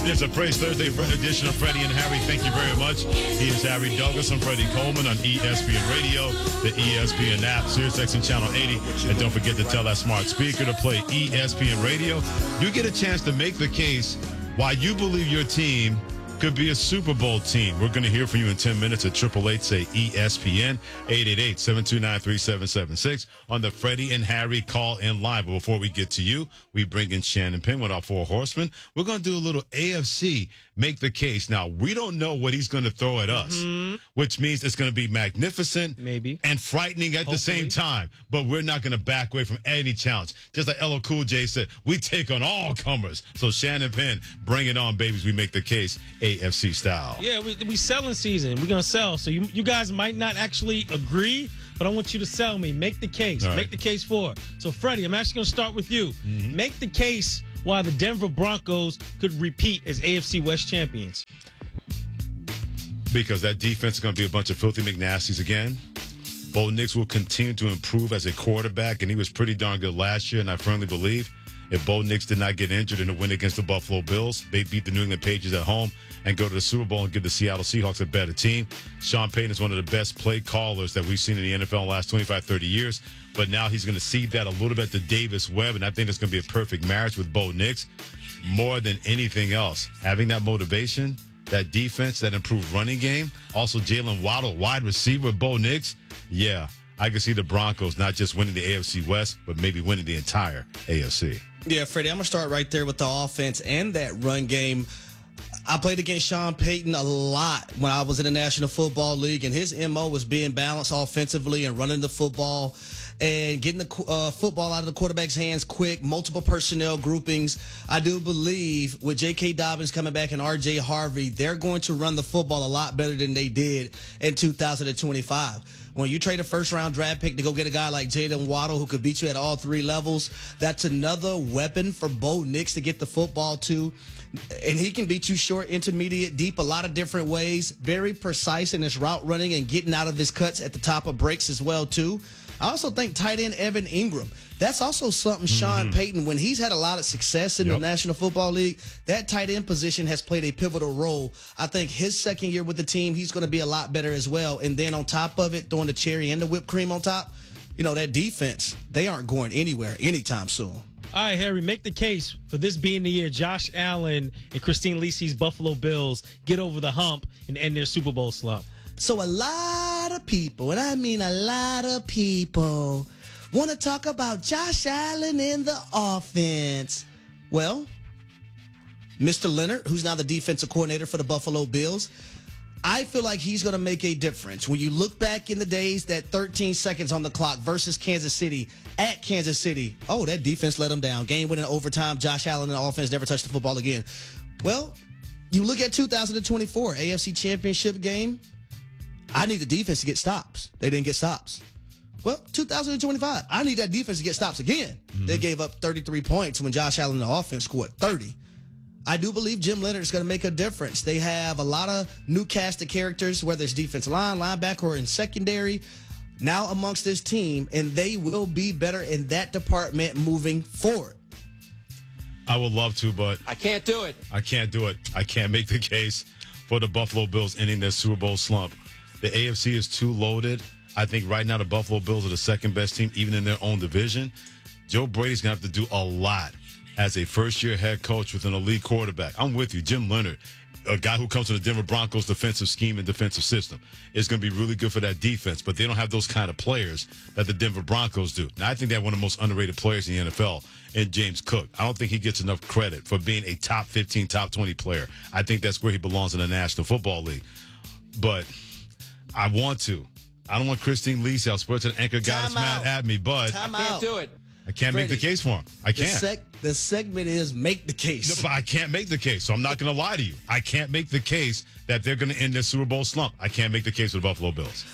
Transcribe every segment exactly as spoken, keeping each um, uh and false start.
It's a Praise Thursday edition of Freddie and Harry. Thank you very much. He is Harry Douglas. I'm Freddie Coleman on E S P N Radio, the E S P N app, SiriusXM Channel eighty. And don't forget to tell that smart speaker to play E S P N Radio. You get a chance to make the case why you believe your team could be a Super Bowl team. We're going to hear from you in ten minutes at triple eight say E S P N, eight eight eight, seven two nine, three seven seven six on the Freddie and Harry call in live. But before we get to you, we bring in Shannon Penn with our four horsemen. We're going to do a little A F C make the case. Now, we don't know what he's going to throw at us, mm-hmm. which means it's going to be magnificent maybe and frightening at Hopefully. the same time. But we're not going to back away from any challenge. Just like L L Cool J said, we take on all comers. So Shannon Penn, bring it on, babies. We make the case A F C style. Yeah, we, we selling season. We're going to sell. So you, you guys might not actually agree, but I want you to sell me. Make the case. Right. Make the case for it. So, Freddie, I'm actually going to start with you. Mm-hmm. Make the case why the Denver Broncos could repeat as A F C West champions. Because that defense is going to be a bunch of filthy McNasties again. Bo Nix will continue to improve as a quarterback, and he was pretty darn good last year, and I firmly believe if Bo Nix did not get injured in the win against the Buffalo Bills, they beat the New England Patriots at home and go to the Super Bowl and give the Seattle Seahawks a better team. Sean Payton is one of the best play callers that we've seen in the N F L in the last twenty-five, thirty years. But now he's going to cede that a little bit to Davis Webb, and I think it's going to be a perfect marriage with Bo Nix. More than anything else, having that motivation, that defense, that improved running game, also Jalen Waddle, wide receiver, Bo Nix, yeah, I can see the Broncos not just winning the A F C West, but maybe winning the entire A F C. Yeah, Freddie, I'm going to start right there with the offense and that run game. I played against Sean Payton a lot when I was in the National Football League, and his M O was being balanced offensively and running the football and getting the uh, football out of the quarterback's hands quick, multiple personnel groupings. I do believe with J K. Dobbins coming back and R J. Harvey, they're going to run the football a lot better than they did in two thousand twenty-five. When you trade a first-round draft pick to go get a guy like Jalen Waddle who could beat you at all three levels, that's another weapon for Bo Nix to get the football to. And he can beat you short, intermediate, deep, a lot of different ways. Very precise in his route running and getting out of his cuts at the top of breaks as well, too. I also think tight end Evan Ingram. That's also something Sean mm-hmm. Payton, when he's had a lot of success in yep. the National Football League, that tight end position has played a pivotal role. I think his second year with the team, he's going to be a lot better as well. And then on top of it, throwing the cherry and the whipped cream on top, you know, that defense, they aren't going anywhere anytime soon. All right, Harry, make the case for this being the year Josh Allen and Christine Lisi's Buffalo Bills get over the hump and end their Super Bowl slump. So a lot of people, and I mean a lot of people, want to talk about Josh Allen in the offense. Well, Mister Leonard, who's now the defensive coordinator for the Buffalo Bills, I feel like he's going to make a difference. When you look back in the days, that thirteen seconds on the clock versus Kansas City, at Kansas City, oh, that defense let them down. Game winning overtime, Josh Allen and the offense never touched the football again. Well, you look at two thousand twenty-four, A F C Championship game, I need the defense to get stops. They didn't get stops. Well, two thousand twenty-five, I need that defense to get stops again. Mm-hmm. They gave up thirty-three points when Josh Allen and the offense scored thirty. I do believe Jim Leonard is going to make a difference. They have a lot of new cast of characters, whether it's defensive line, linebacker, or in secondary, now amongst this team, and they will be better in that department moving forward. I would love to, but I can't do it. I can't do it. I can't make the case for the Buffalo Bills ending their Super Bowl slump. The A F C is too loaded. I think right now the Buffalo Bills are the second best team, even in their own division. Joe Brady's going to have to do a lot as a first-year head coach with an elite quarterback. I'm with you. Jim Leonard, a guy who comes from the Denver Broncos defensive scheme and defensive system, is going to be really good for that defense, but they don't have those kind of players that the Denver Broncos do. Now, I think they're one of the most underrated players in the N F L, in James Cook. I don't think he gets enough credit for being a top fifteen, top twenty player. I think that's where he belongs in the National Football League. But I want to. I don't want Christine Lisi, our sports and anchor guy, that's mad at me, but Time I can't out. do it. I can't Freddie, make the case for him. I can't. The, sec- the segment is make the case. No, but I can't make the case, so I'm not going to lie to you. I can't make the case that they're going to end their Super Bowl slump. I can't make the case for the Buffalo Bills.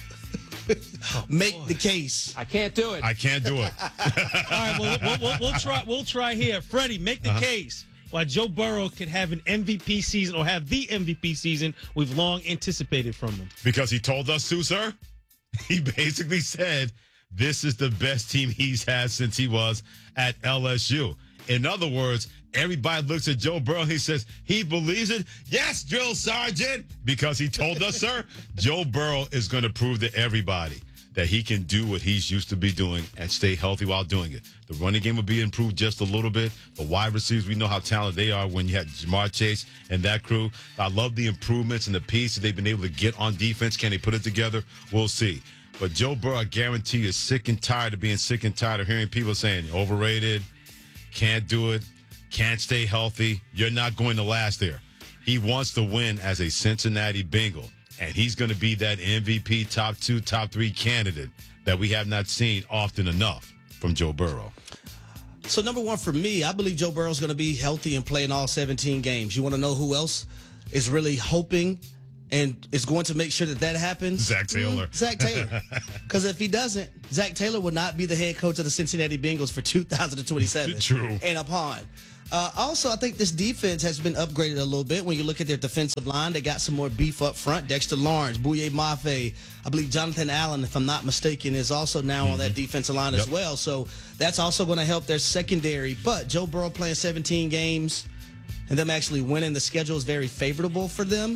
oh, make boy. the case. I can't do it. I can't do it. All right, well, we'll, we'll, we'll try. We'll try here. Freddie, make the uh-huh. case why Joe Burrow could have an M V P season or have the M V P season we've long anticipated from him. Because he told us to, sir. He basically said this is the best team he's had since he was at L S U. In other words, Everybody looks at Joe Burrow and he says, he believes it. Yes, drill sergeant, because he told us, sir. Joe Burrow is going to prove to everybody that he can do what he's used to be doing and stay healthy while doing it. The running game will be improved just a little bit. The wide receivers, we know how talented they are when you had Jamar Chase and that crew. I love the improvements and the pieces they've been able to get on defense. Can they put it together? We'll see. But Joe Burrow, I guarantee you, is sick and tired of being sick and tired of hearing people saying, overrated, can't do it, can't stay healthy. You're not going to last there. He wants to win as a Cincinnati Bengal, and he's going to be that M V P top two, top three candidate that we have not seen often enough from Joe Burrow. So, number one for me, I believe Joe Burrow's going to be healthy and play in all seventeen games. You want to know who else is really hoping and is going to make sure that that happens? Zach Taylor. Mm, Zach Taylor. Because if he doesn't, Zach Taylor will not be the head coach of the Cincinnati Bengals for two thousand twenty-seven. True. And upon. Uh, also, I think this defense has been upgraded a little bit. When you look at their defensive line, they got some more beef up front. Dexter Lawrence, Bouye Mafe, I believe Jonathan Allen, if I'm not mistaken, is also now mm-hmm. on that defensive line yep. as well. So that's also going to help their secondary. But Joe Burrow playing seventeen games and them actually winning, the schedule is very favorable for them.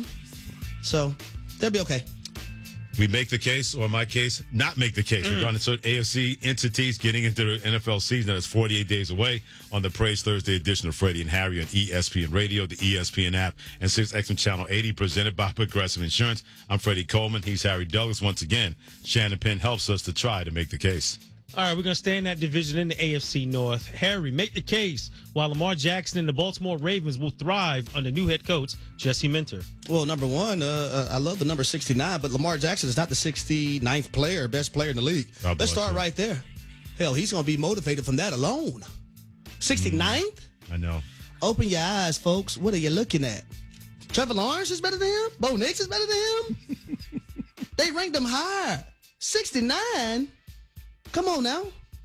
So they'll be okay. We make the case, or my case, not make the case. Mm. We're going to sort A F C entities getting into the N F L season that's forty-eight days away on the Praise Thursday edition of Freddie and Harry on E S P N Radio, the E S P N app, and six X M Channel eighty, presented by Progressive Insurance. I'm Freddie Coleman. He's Harry Douglas. Once again, Shannon Penn helps us to try to make the case. All right, we're going to stay in that division in the A F C North. Harry, make the case why Lamar Jackson and the Baltimore Ravens will thrive under new head coach Jesse Minter. Well, number one, uh, I love the number sixty-nine, but Lamar Jackson is not the sixty-ninth player, best player in the league. God Let's start you. right there. Hell, he's going to be motivated from that alone. sixty-ninth? Mm, I know. Open your eyes, folks. What are you looking at? Trevor Lawrence is better than him? Bo Nix is better than him? They ranked him higher. sixty-nine? Come on now.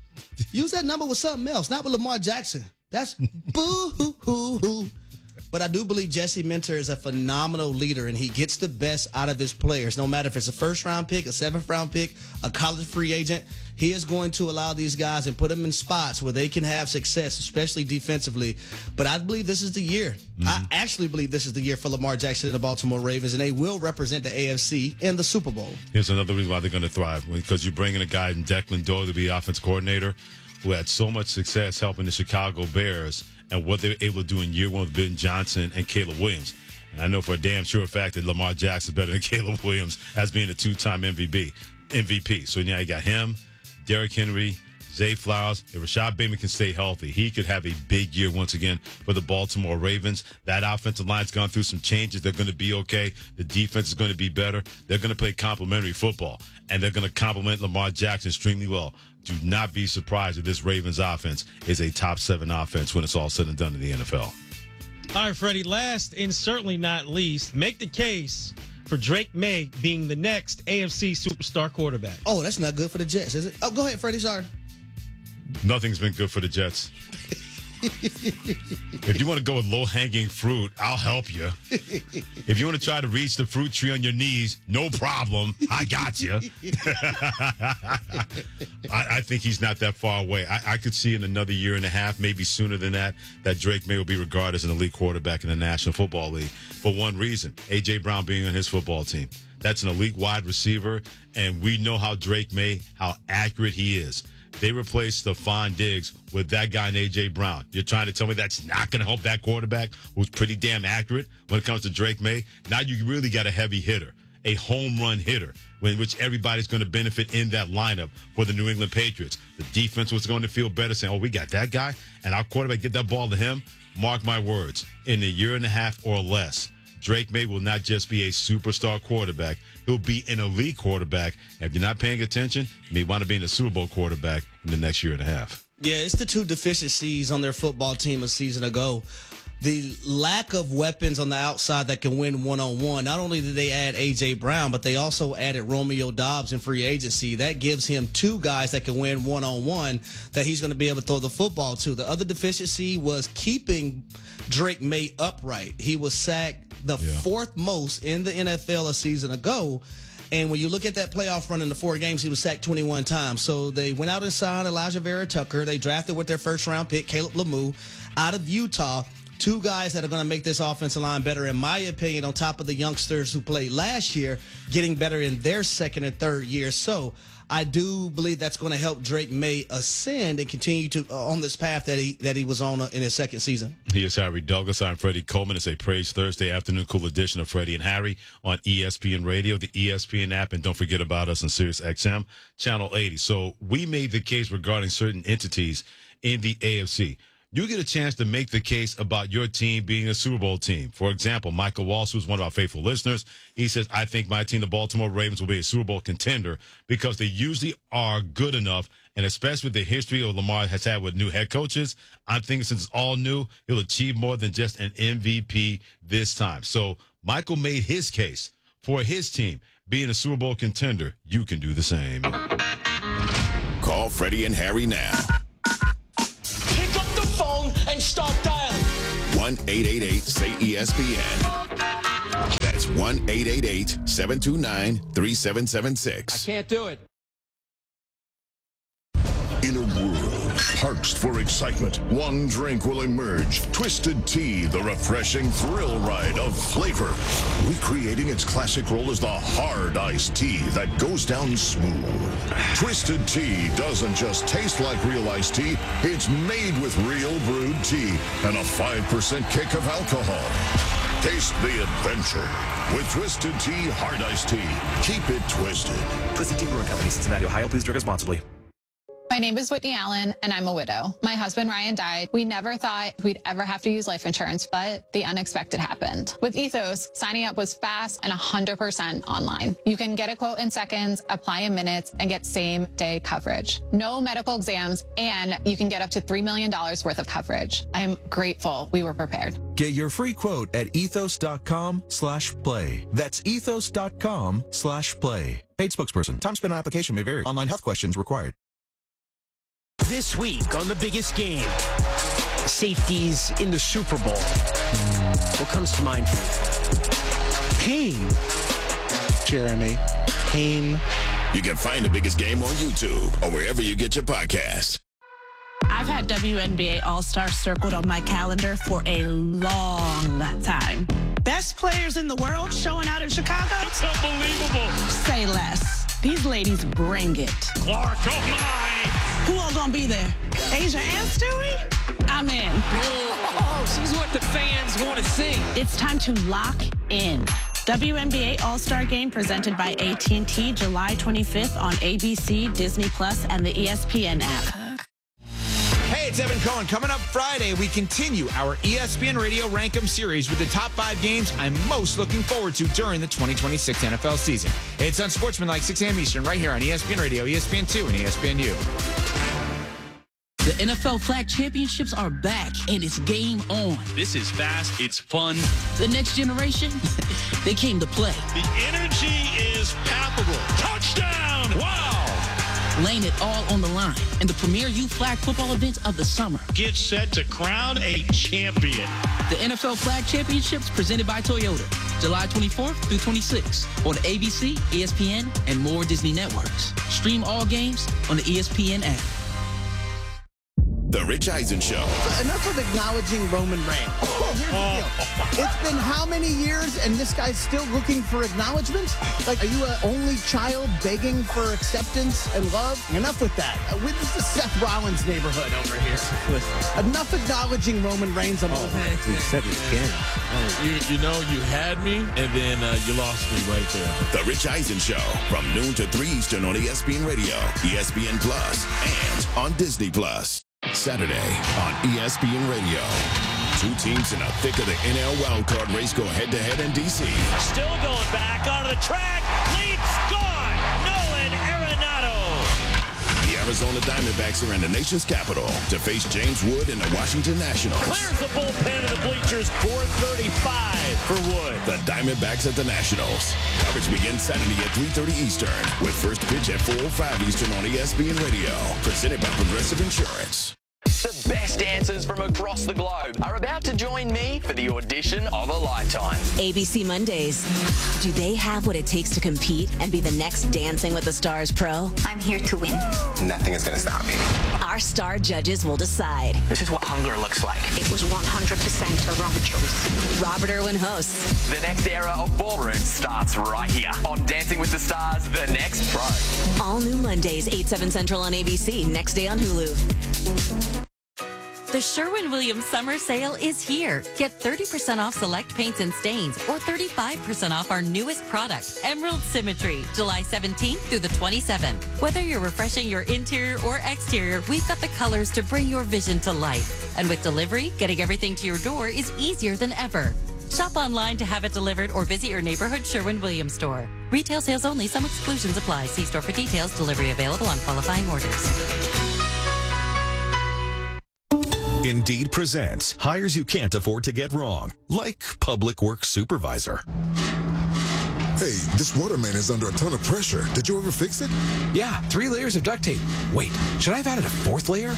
Use that number with something else, not with Lamar Jackson. That's boo-hoo-hoo-hoo. But I do believe Jesse Minter is a phenomenal leader, and he gets the best out of his players. No matter if it's a first-round pick, a seventh-round pick, a college free agent, he is going to allow these guys and put them in spots where they can have success, especially defensively. But I believe this is the year. Mm-hmm. I actually believe this is the year for Lamar Jackson and the Baltimore Ravens, and they will represent the A F C in the Super Bowl. Here's another reason why they're going to thrive, because you bring in a guy in Declan Doyle to be offense coordinator who had so much success helping the Chicago Bears and what they were able to do in year one with Ben Johnson and Caleb Williams. And I know for a damn sure fact that Lamar Jackson is better than Caleb Williams as being a two-time M V P. M V P. So now you got him, Derrick Henry, Zay Flowers. If Rashad Bateman can stay healthy, he could have a big year once again for the Baltimore Ravens. That offensive line's gone through some changes. They're going to be okay. The defense is going to be better. They're going to play complementary football, and they're going to complement Lamar Jackson extremely well. Do not be surprised if this Ravens offense is a top seven offense when it's all said and done in the N F L. All right, Freddie, last and certainly not least, make the case for Drake May being the next A F C superstar quarterback. Oh, that's not good for the Jets, is it? Oh, go ahead, Freddie. Sorry. Nothing's been good for the Jets. If you want to go with low-hanging fruit, I'll help you. If you want to try to reach the fruit tree on your knees, no problem. I got you. I, I think he's not that far away. I, I could see in another year and a half, maybe sooner than that, that Drake May will be regarded as an elite quarterback in the National Football League for one reason, A J. Brown being on his football team. That's an elite wide receiver, and we know how Drake May, how accurate he is. They replaced Stephon Diggs with that guy in A J. Brown. You're trying to tell me that's not going to help that quarterback who's pretty damn accurate when it comes to Drake May? Now you really got a heavy hitter, a home run hitter, in which everybody's going to benefit in that lineup for the New England Patriots. The defense was going to feel better saying, oh, we got that guy, and our quarterback get that ball to him. Mark my words, in a year and a half or less, Drake May will not just be a superstar quarterback. He'll be an elite quarterback. And if you're not paying attention, you may wind up being a Super Bowl quarterback in the next year and a half. Yeah, it's the two deficiencies on their football team a season ago. The lack of weapons on the outside that can win one-on-one. Not only did they add A J. Brown, but they also added Romeo Doubs in free agency. That gives him two guys that can win one-on-one that he's going to be able to throw the football to. The other deficiency was keeping Drake May upright. He was sacked the yeah. fourth most in the N F L a season ago. And when you look at that playoff run in the four games, he was sacked twenty-one times. So they went out and signed Elijah Vera Tucker. They drafted with their first round pick, Caleb Lemieux, out of Utah. Two guys that are going to make this offensive line better, in my opinion, on top of the youngsters who played last year, getting better in their second and third year. So I do believe that's going to help Drake May ascend and continue to uh, on this path that he that he was on uh, in his second season. He is Harry Douglas. I'm Freddie Coleman. It's a Praise Thursday afternoon cool edition of Freddie and Harry on E S P N Radio, the E S P N app, and don't forget about us on Sirius X M, Channel eighty. So we made the case regarding certain entities in the A F C. You get a chance to make the case about your team being a Super Bowl team. For example, Michael Walsh, who's one of our faithful listeners, he says, I think my team, the Baltimore Ravens, will be a Super Bowl contender because they usually are good enough, and especially with the history of Lamar has had with new head coaches, I'm thinking since it's all new, he'll achieve more than just an M V P this time. So Michael made his case for his team being a Super Bowl contender. You can do the same. Call Freddie and Harry now. And start dialing. one eight eight eight say E S P N. That's one eight eight eight, seven two nine, three seven seven six. I can't do it. In a world parched for excitement, one drink will emerge. Twisted Tea, the refreshing thrill ride of flavor. Recreating its classic role as the hard iced tea that goes down smooth. Twisted Tea doesn't just taste like real iced tea, it's made with real brewed tea and a five percent kick of alcohol. Taste the adventure with Twisted Tea Hard Iced Tea. Keep it twisted. Twisted Tea Brewing Company, Cincinnati, Ohio. Please drink responsibly. My name is Whitney Allen, and I'm a widow. My husband, Ryan, died. We never thought we'd ever have to use life insurance, but the unexpected happened. With Ethos, signing up was fast and one hundred percent online. You can get a quote in seconds, apply in minutes, and get same-day coverage. No medical exams, and you can get up to three million dollars worth of coverage. I am grateful we were prepared. Get your free quote at ethos.com slash play. That's ethos.com slash play. Paid spokesperson. Time spent on application may vary. Online health questions required. This week on The Biggest Game, safeties in the Super Bowl. What comes to mind for you? Pain. Jeremy. Pain. You can find The Biggest Game on YouTube or wherever you get your podcasts. I've had W N B A All-Star circled on my calendar for a long time. Best players in the world showing out in Chicago? It's unbelievable. Say less. These ladies bring it. Clark, oh my! Who all gonna be there? Asia and Stewie? I'm in. Oh, she's what the fans want to see. It's time to lock in. W N B A All-Star Game presented by A T and T July twenty-fifth on A B C, Disney Plus, and the E S P N app. Hey, it's Evan Cohen. Coming up Friday, we continue our E S P N Radio Rankem series with the top five games I'm most looking forward to during the twenty twenty-six N F L season. It's Unsportsmanlike, six a.m. Eastern, right here on E S P N Radio, E S P N two, and E S P N U. The N F L Flag Championships are back, and it's game on. This is fast. It's fun. The next generation, they came to play. The energy is palpable. Touchdown! Wow! Laying it all on the line in the premier youth flag football event of the summer. Get set to crown a champion. The N F L Flag Championships presented by Toyota, July twenty-fourth through twenty-sixth on A B C, E S P N, and more Disney networks. Stream all games on the E S P N app. The Rich Eisen Show. Enough of acknowledging Roman Reigns. Oh, here's the deal. It's been how many years, and this guy's still looking for acknowledgement? Like, are you an only child begging for acceptance and love? Enough with that. Uh, this is Seth Rollins' neighborhood over here. Enough acknowledging Roman Reigns. I'm oh, you said it again. Oh, you, you know, you had me, and then uh, you lost me right there. The Rich Eisen Show from noon to three Eastern on E S P N Radio, E S P N Plus, and on Disney Plus. Saturday on E S P N Radio. Two teams in the thick of the N L wildcard race go head-to-head in D C. Still going back onto the track. Lead's gone. Nolan Arenado. The Arizona Diamondbacks are in the nation's capital to face James Wood and the Washington Nationals. Clears the bullpen of the bleachers. four thirty-five for Wood. The Diamondbacks at the Nationals. Coverage begins Saturday at three thirty Eastern with first pitch at four oh five Eastern on E S P N Radio. Presented by Progressive Insurance. The best best dancers from across the globe are about to join me for the audition of a lifetime. A B C Mondays. Do they have what it takes to compete and be the next Dancing with the Stars pro? I'm here to win. Nothing is going to stop me. Our star judges will decide. This is what hunger looks like. It was one hundred percent a wrong choice. Robert Irwin hosts. The next era of ballroom starts right here on Dancing with the Stars, The Next Pro. All new Mondays, eight, seven Central on A B C, next day on Hulu. The Sherwin-Williams summer sale is here. Get thirty percent off select paints and stains or thirty-five percent off our newest product, Emerald Symmetry, July seventeenth through the twenty-seventh. Whether you're refreshing your interior or exterior, we've got the colors to bring your vision to life. And with delivery, getting everything to your door is easier than ever. Shop online to have it delivered or visit your neighborhood Sherwin-Williams store. Retail sales only. Some exclusions apply. See store for details. Delivery available on qualifying orders. Indeed presents hires you can't afford to get wrong, like public works supervisor. Hey, this waterman is under a ton of pressure. Did you ever fix it? Yeah, three layers of duct tape. Wait, should I have added a fourth layer?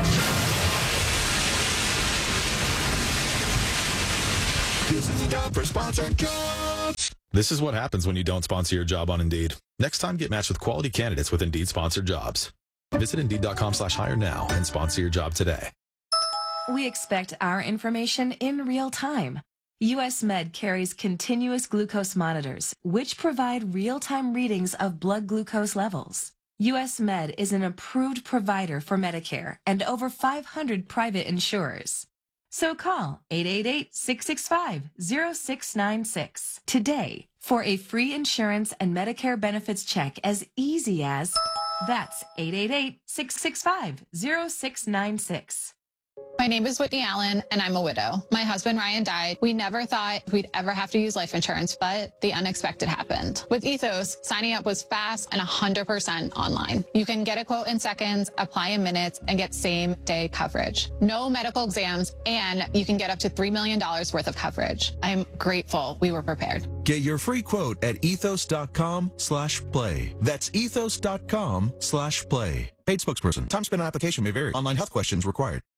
This is a job for sponsored jobs. This is what happens when you don't sponsor your job on Indeed. Next time, get matched with quality candidates with Indeed sponsored jobs. Visit Indeed.com slash hire now and sponsor your job today. We expect our information in real time. U S Med carries continuous glucose monitors, which provide real-time readings of blood glucose levels. U S Med is an approved provider for Medicare and over five hundred private insurers. So call eight eight eight, six six five, zero six nine six today for a free insurance and Medicare benefits check as easy as that's eight eight eight, six six five, zero six nine six. My name is Whitney Allen, and I'm a widow. My husband, Ryan, died. We never thought we'd ever have to use life insurance, but the unexpected happened. With Ethos, signing up was fast and one hundred percent online. You can get a quote in seconds, apply in minutes, and get same-day coverage. No medical exams, and you can get up to three million dollars worth of coverage. I'm grateful we were prepared. Get your free quote at ethos.com slash play. That's ethos.com slash play. Paid spokesperson. Time spent on application may vary. Online health questions required.